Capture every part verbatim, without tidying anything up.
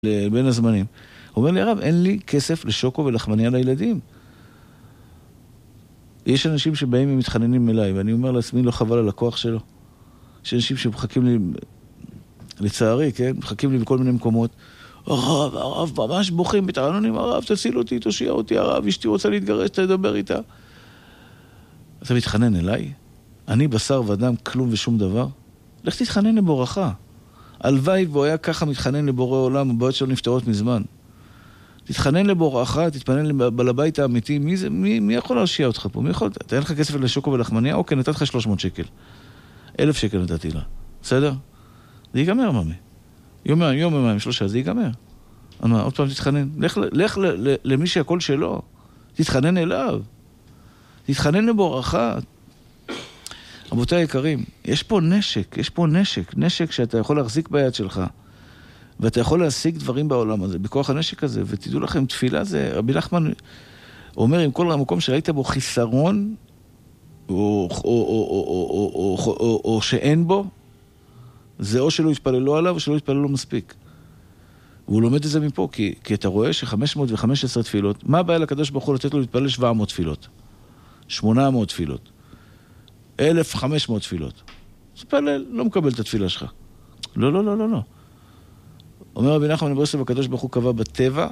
בין הזמנים. הוא אומר לי, הרב, אין לי כסף לשוקו ולחמניה לילדים. יש אנשים שבאים ומתחננים אליי, ואני אומר לעצמי, לא חבל על הכוח שלו. יש אנשים שמחכים לי, לצערי, כן? מחכים לי בכל מיני מקומות. הרב, הרב, ממש בוכים בתענונים, הרב, תציל אותי, תושיע אותי, הרב, אשתי רוצה להתגרש, תדבר איתה. אתה מתחנן אליי? אני בשר ודם, כלום ושום דבר? לך תתחנן לבורך. הלוואי והוא היה ככה מתחנן לבורא עולם, הבעיות שלו נפתרות מזמן. תתחנן לבורך, תתפנן לבעל הבית האמיתי, מי, זה, מי, מי יכול להושיע אותך פה? מי יכול? אתה אין לך כסף לשוקו ולחמניה? אוקיי, נתת לך שלוש מאות שקל. אלף שקל נתתי לה. בסדר? זה ייגמר, ממי. יום, יום, יום, שלושה, זה ייגמר. אני אומר, עוד פעם תתחנן. לך, לך ל, ל, למי שהכל שלו. תתחנן אליו. תתחנן לבורך. רבותיי היקרים, יש פה נשק, יש פה נשק, נשק שאתה יכול להחזיק ביד שלך, ואתה יכול להשיג דברים בעולם הזה, בכוח הנשק הזה, ותדעו לכם, תפילה זה, רבי נחמן אומר, עם כל המקום שראית בו חיסרון, או, או, או, או, או, או, או, או, או שאין בו, זה או שלא יתפללו עליו, או שלא יתפללו מספיק. והוא לומד את זה מפה, כי, כי אתה רואה ש-חמש מאות וחמש עשרה תפילות, מה הבעיה לקדוש ברוך הוא לתת לו להתפלל שבע מאות תפילות? שמונה מאות תפילות. אלף וחמש מאות תפילות. תפלל, לא מקבל את התפילה שלך. לא, לא, לא, לא, לא. אומר רבי נחמן מברסלב, הקדוש ברוך הוא קבע בטבע,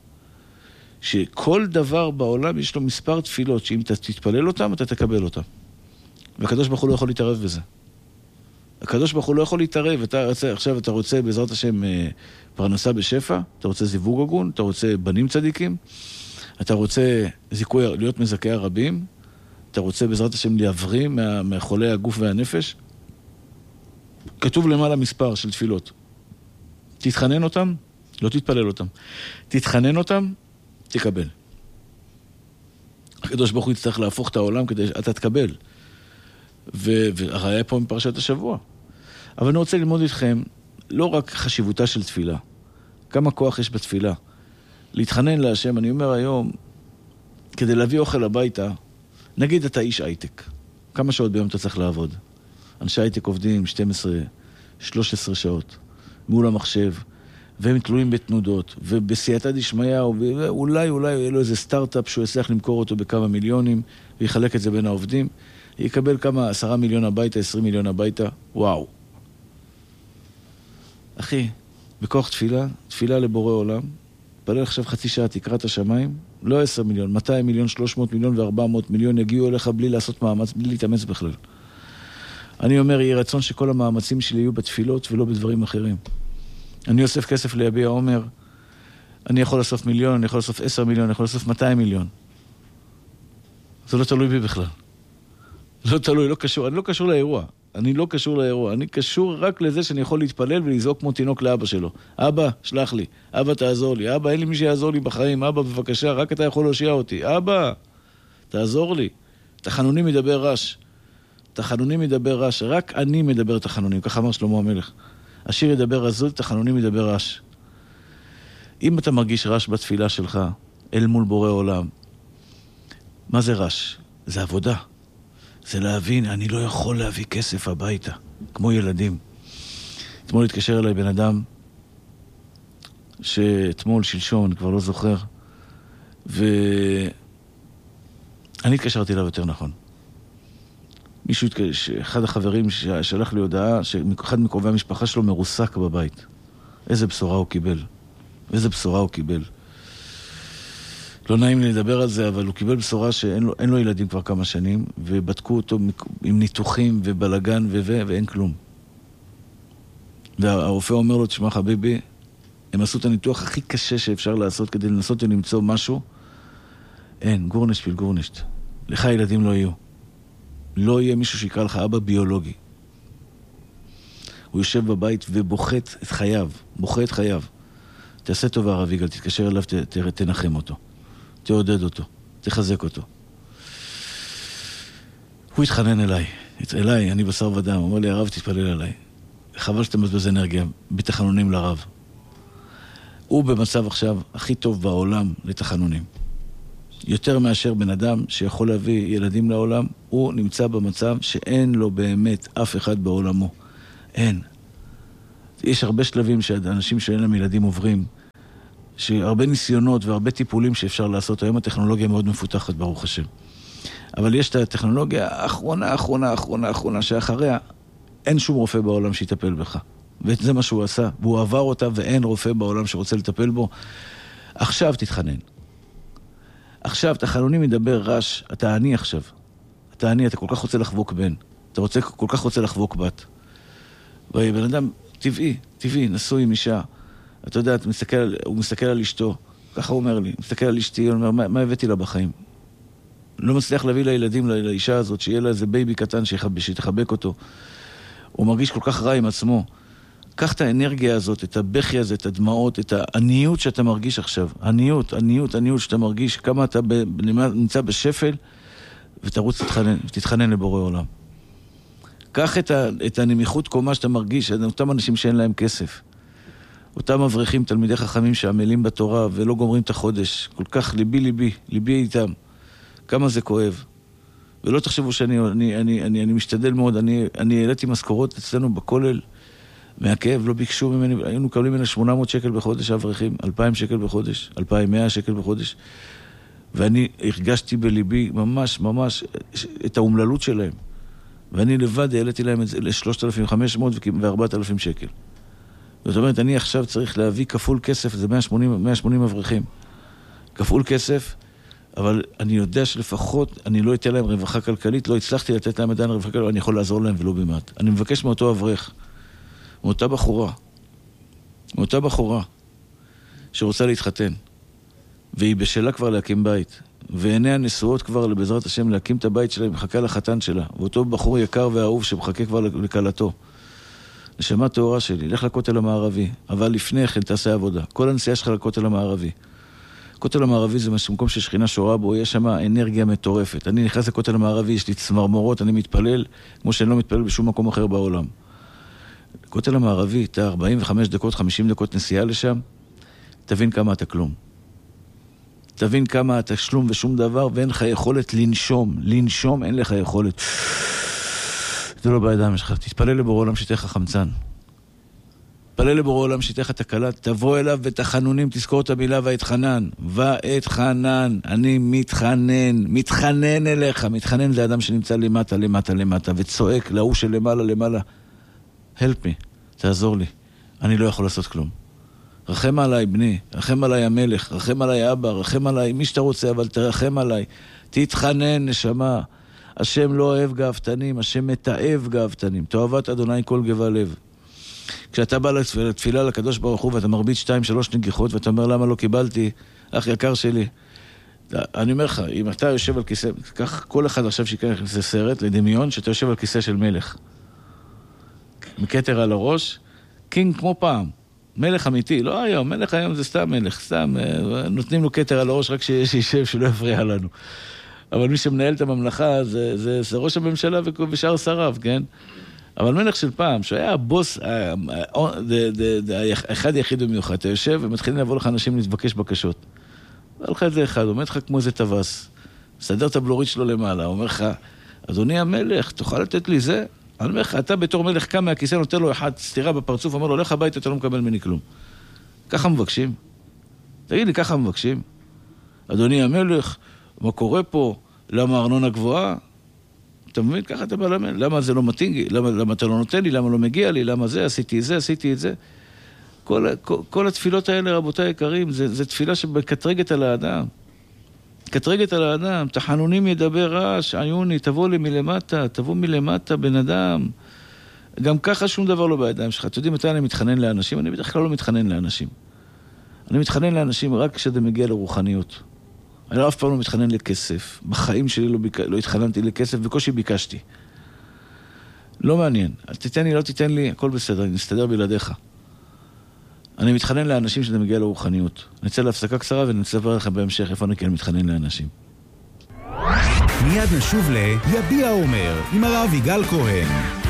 שכל דבר בעולם יש לו מספר תפילות, שאם אתה תתפלל אותם, אתה תקבל אותם. והקדוש ברוך הוא לא יכול להתערב בזה. הקדוש ברוך הוא לא יכול להתערב. אתה רוצה, עכשיו אתה רוצה בעזרת השם פרנסה בשפע, אתה רוצה זיווג הגון, אתה רוצה בנים צדיקים, אתה רוצה זיכוי, להיות מזכי הרבים, אתה רוצה בעזרת השם להבריא מה, מהחולי הגוף והנפש. כתוב למעלה מספר של תפילות. תתחנן אותם, לא תתפלל אותם. תתחנן אותם, תקבל. הקדוש ברוך הוא יצטרך להפוך את העולם כדי שאתה תקבל. והראיה פה מפרשת השבוע. אבל אני רוצה ללמוד איתכם לא רק חשיבותה של תפילה, כמה כוח יש בתפילה. להתחנן להשם, אני אומר היום, כדי להביא אוכל הביתה, נגיד אתה איש הייטק, כמה שעות ביום אתה צריך לעבוד? אנשי הייטק עובדים שתים עשרה שלוש עשרה שעות מול המחשב, והם תלויים בתנודות, ובסייעתא דשמיא, ואולי אולי יהיה לו איזה סטארט-אפ שהוא יצליח למכור אותו בכמה מיליונים, ויחלק את זה בין העובדים, יקבל כמה, עשרה מיליון הביתה, עשרים מיליון הביתה, וואו. אחי, בכוח תפילה, תפילה לבורא עולם, פלל עכשיו חצי שעה, תקרא את השמיים, לא עשר מיליון, מאתיים מיליון, שלוש מאות מיליון וארבע מאות מיליון יגיעו אליך בלי לעשות מאמץ, בלי להתאמץ בכלל. אני אומר, יהיה רצון שכל המאמצים שלי יהיו בתפילות ולא בדברים אחרים. אני אוסף כסף ליביע עומר, אני יכול לאסוף מיליון, אני יכול לאסוף עשר מיליון, אני יכול לאסוף מאתיים מיליון. זה לא תלוי בי בכלל. לא תלוי, לא קשור, אני לא קשור לאירוע. אני לא קשור לאירוע, אני קשור רק לזה שאני יכול להתפלל ולזעוק כמו תינוק לאבא שלו. אבא, שלח לי. אבא, תעזור לי. אבא, אין לי מי שיעזור לי בחיים. אבא, בבקשה, רק אתה יכול להושיע אותי. אבא, תעזור לי. תחנונים מדבר רש. תחנונים מדבר רש. רק אני מדבר תחנונים. כך אמר שלמה המלך. השיר ידבר רזול, תחנונים מדבר רש. אם אתה מרגיש רש בתפילה שלך, אל מול בורא עולם, מה זה רש? זה עבודה. זה להבין, אני לא יכול להביא כסף הביתה, כמו ילדים. אתמול התקשר אליי בן אדם, שאתמול, שלשום, אני כבר לא זוכר, ואני התקשרתי אליו יותר נכון. מישהו, אחד החברים שלח לי הודעה, שאחד מקרובי המשפחה שלו מרוסק בבית. איזה בשורה הוא קיבל. איזה בשורה הוא קיבל. לא נעים לי לדבר על זה, אבל הוא קיבל בשורה שאין לו, אין לו ילדים כבר כמה שנים, ובדקו אותו עם ניתוחים ובלגן ו- ואין כלום. והרופא אומר לו, תשמע חביבי, הם עשו את הניתוח הכי קשה שאפשר לעשות כדי לנסות ולמצוא משהו. אין, גורנשט פיל גורנשט. לך ילדים לא יהיו. לא יהיה מישהו שיקרא לך אבא ביולוגי. הוא יושב בבית ובוחת את חייו, בוכה את חייו. תעשה טובה הרב יגאל, תתקשר אליו, ת, ת, תנחם אותו. תעודד אותו, תחזק אותו. הוא התחנן אליי, אליי, אני בשר ודם, הוא אומר לי, הרב תתפלל עליי. חבל שאתה מבזבז אנרגיה, בתחנונים לרב. הוא במצב עכשיו הכי טוב בעולם לתחנונים. יותר מאשר בן אדם שיכול להביא ילדים לעולם, הוא נמצא במצב שאין לו באמת אף אחד בעולמו. אין. יש הרבה שלבים שאנשים שאין להם ילדים עוברים, שהרבה ניסיונות והרבה טיפולים שאפשר לעשות. היום הטכנולוגיה מאוד מפותחת, ברוך השם. אבל יש את הטכנולוגיה האחרונה, האחרונה, האחרונה, האחרונה, שאחריה אין שום רופא בעולם שיטפל בך. וזה מה שהוא עשה, והוא עבר אותה, ואין רופא בעולם שרוצה לטפל בו. עכשיו תתחנן. עכשיו, תחנונים מדבר רש, אתה עני עכשיו. אתה עני, אתה כל כך רוצה לחבוק בן. אתה רוצה, כל כך רוצה לחבוק בת. ובן אדם טבעי, טבעי, נשוי עם אישה. אתה יודע, אתה מסתכל, הוא מסתכל על אשתו. ככה הוא אומר לי, הוא מסתכל על אשתי, הוא אומר, מה, מה הבאתי לה בחיים? לא מצליח להביא לילדים, לאישה הזאת, שיהיה לה איזה בייבי קטן שתחבק אותו. הוא מרגיש כל כך רע עם עצמו. קח את האנרגיה הזאת, את הבכי הזה, את הדמעות, את העניות שאתה מרגיש עכשיו. עניות, עניות, עניות שאתה מרגיש, כמה אתה ב, נמצא בשפל, ותרוץ תתחנן, תתחנן לבורא עולם. קח את, ה, את הנמיכות קומה שאתה מרגיש, אותם אנשים שאין להם כסף. אותם אברכים, תלמידי חכמים שעמלים בתורה ולא גומרים את החודש. כל כך ליבי ליבי, ליבי איתם. כמה זה כואב. ולא תחשבו שאני אני, אני, אני, אני משתדל מאוד, אני, אני העליתי משכורות אצלנו בכולל, מהכאב, לא ביקשו ממני, היינו מקבלים ממנו שמונה מאות שקל בחודש, אברכים, אלפיים שקל בחודש, אלפיים ומאה שקל בחודש, ואני הרגשתי בליבי ממש, ממש את האומללות שלהם, ואני לבד העליתי להם את זה ל-שלושת אלפים וחמש מאות ו-ארבעת אלפים שקל. זאת אומרת, אני עכשיו צריך להביא כפול כסף, זה מאה ושמונים אברכים, כפול כסף, אבל אני יודע שלפחות אני לא אתן להם רווחה כלכלית, לא הצלחתי לתת להם עדיין רווחה כלכלית, אני יכול לעזור להם ולא במעט. אני מבקש מאותו אברך, מאותה בחורה, מאותה בחורה, שרוצה להתחתן, והיא בשלה כבר להקים בית, ועיני הנשואות כבר, בעזרת השם, להקים את הבית שלה, היא מחכה לחתן שלה, ואותו בחור יקר ואהוב שמחכה כבר לקלתו. נשמה תאורה שלי, לך לכותל המערבי, אבל לפני כן תעשה עבודה. כל הנסיעה שלך לכותל המערבי. הכותל המערבי זה מקום ששכינה שורה בו, יש שם אנרגיה מטורפת. אני נכנס לכותל המערבי, יש לי צמרמורות, אני מתפלל, כמו שאני לא מתפלל בשום מקום אחר בעולם. הכותל המערבי, אתה ארבעים וחמש דקות, חמישים דקות נסיעה לשם, תבין כמה אתה כלום. תבין כמה אתה שלום ושום דבר, ואין לך יכולת לנשום. לנשום, אין לך יכולת. זה לא בידיים שלך. תתפלל לבורא עולם שתהיה לך חמצן. תתפלל לבורא עולם שתהיה לך תקלה, תבוא אליו ותחנונים, תזכור את המילה ואתחנן. ואתחנן, אני מתחנן, מתחנן אליך. מתחנן זה אדם שנמצא למטה, למטה, למטה, וצועק להוא שלמעלה, למעלה. help me, תעזור לי. אני לא יכול לעשות כלום. רחם עליי בני, רחם עליי המלך, רחם עליי אבא, רחם עליי מי שאתה רוצה, אבל תרחם עליי. תתחנן, נשמה. השם לא אוהב גאוותנים, השם מתאהב גאוותנים. תאהבת אדוני כל גבה לב. כשאתה בא לתפילה לקדוש ברוך הוא ואתה מרביץ שתיים, שלוש נגיחות ואתה אומר למה לא קיבלתי, אח יקר שלי. אני אומר לך, אם אתה יושב על כיסא, כך כל אחד עכשיו שיקח לזה סרט, לדמיון, שאתה יושב על כיסא של מלך. מקטר על הראש, קינג כמו פעם. מלך אמיתי, לא היום, מלך היום זה סתם מלך, סתם, נותנים לו קטר על הראש רק שישב שלא יפריע לנו. אבל מי שמנהל את הממלכה זה, זה, זה ראש הממשלה ושאר שריו, כן? אבל מלך של פעם, שהיה הבוס, אחד יחיד במיוחד, אתה יושב ומתחילים לבוא לך אנשים להתבקש בקשות. אומר לך את זה אחד, אומר לך כמו איזה טווס, מסדר את הבלורית שלו למעלה, אומר לך, אדוני המלך, תוכל לתת לי זה? אני אומר לך, אתה בתור מלך קם מהכיסא, נותן לו אחד סתירה בפרצוף, אומר לו, לך הביתה, אתה לא מקבל ממני כלום. ככה מבקשים? תגיד לי, ככה מבקשים? אדוני המלך, מה קורה פה? למה הארנונה גבוהה? אתה מבין? ככה אתה בא למלך. למה זה לא מתאים? למה, למה אתה לא נותן לי? למה לא מגיע לי? למה זה? עשיתי את זה, עשיתי את זה. כל, כל, כל התפילות האלה, רבותיי יקרים, זה, זה תפילה שמקטרגת על האדם. קטרגת על האדם. תחנונים ידבר רעש, עיוני, תבוא לי מלמטה, תבוא מלמטה, בן אדם. גם ככה שום דבר לא בידיים שלך. אתה יודעים מתי אני מתחנן לאנשים? אני בדרך כלל לא מתחנן לאנשים. אני מתחנן לאנשים רק כשזה מגיע לרוחניות. אני לא אף פעם לא מתחנן לכסף. בחיים שלי לא, ביק... לא התחננתי לכסף, בקושי ביקשתי. לא מעניין. תיתן לי, לא תיתן לי, הכל בסדר, אני אסתדר בלעדיך. אני מתחנן לאנשים שזה מגיע לרוחניות. נצא להפסקה קצרה ונצבר לכם בהמשך איפה אני כן מתחנן לאנשים. מיד נשוב ליביע אומר עם הרב יגאל כהן.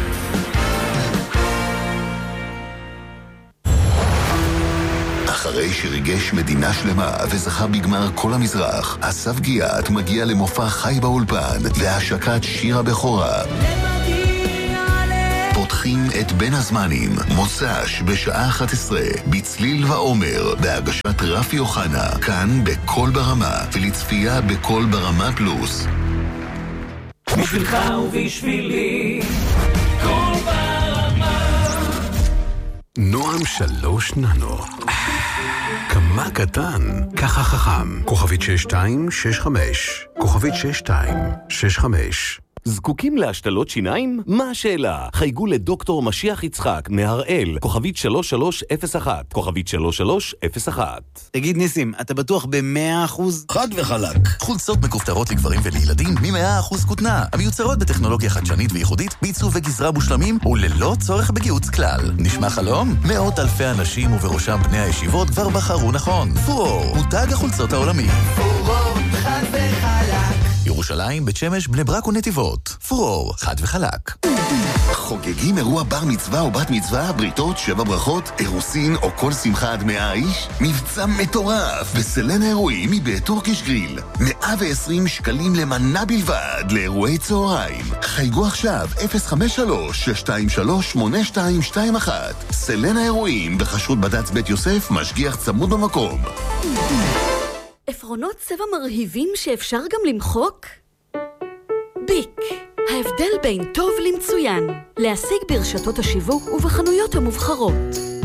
אחרי שריגש מדינה שלמה וזכה בגמר כל המזרח, אסף גיאת מגיע למופע חי באולפן והשקת שיר הבכורה. פותחים פותחים את בין הזמנים, מוצ"ש בשעה אחת עשרה, בצליל ועומר, בהגשת רפי אוחנה, כאן בכל ברמה, ולצפייה בכל ברמה פלוס. בשבילך ובשבילי, כל ברמה. נועם שלוש ננו. כמה קטן, ככה חכם. כוכבית שש שתיים שש חמש. כוכבית שש שתיים שש חמש. זקוקים להשתלות שיניים? מה השאלה? חייגו לדוקטור משיח יצחק מהראל, כוכבית שלוש שלוש אפס אחת, כוכבית שלוש שלוש אפס אחת. תגיד ניסים, אתה בטוח ב-מאה אחוז? חד וחלק. חולצות מכופתרות לגברים ולילדים מ-מאה אחוז כותנה, המיוצרות בטכנולוגיה חדשנית וייחודית, בעיצוב וגזרה מושלמים וללא צורך בגיוץ כלל. נשמע חלום? מאות אלפי אנשים ובראשם בני הישיבות כבר בחרו נכון. פורור, מותג החולצות העולמי. פורור, חד וחלק. ירושלים, בית שמש, בני ברק ונתיבות. פורור, חד וחלק. חוגגים אירוע בר מצווה או בת מצווה, בריתות, שבע ברכות, אירוסין או כל שמחה עד מאה איש? מבצע מטורף בסלן האירועים מבית טורקיש גריל. מאה ועשרים שקלים למנה בלבד לאירועי צהריים. חייגו עכשיו אפס חמש שלוש שש שתיים שלוש שמונה שתיים שתיים אחת. סלן האירועים בחשרות בד"ץ בית יוסף, משגיח צמוד במקום. עפרונות צבע מרהיבים שאפשר גם למחוק? ביק, ההבדל בין טוב למצוין. להשיג ברשתות השיווק ובחנויות המובחרות.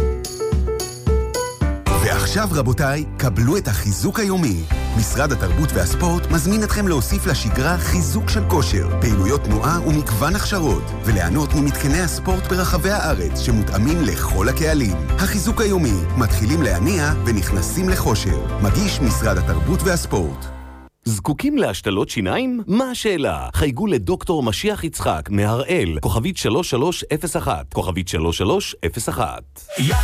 ועכשיו רבותיי, קבלו את החיזוק היומי. משרד התרבות והספורט מזמין אתכם להוסיף לשגרה חיזוק של כושר, פעילויות תנועה ומגוון הכשרות, וליהנות ממתקני הספורט ברחבי הארץ שמותאמים לכל הקהלים. החיזוק היומי, מתחילים להניע ונכנסים לחושר. מגיש משרד התרבות והספורט. זקוקים להשתלות שיניים? מה השאלה? חייגו לדוקטור משיח יצחק מהראל, כוכבית שלוש שלוש אפס אחת, כוכבית שלוש שלוש אפס אחת.